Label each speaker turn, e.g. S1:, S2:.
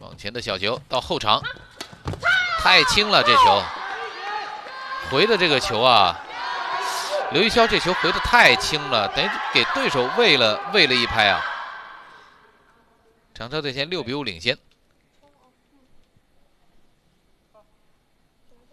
S1: 往前的小球到后场，太轻了，这球回的这个球啊，刘玉霄这球回的太轻了，等于给对手喂了一拍啊。长超队先6比5领先。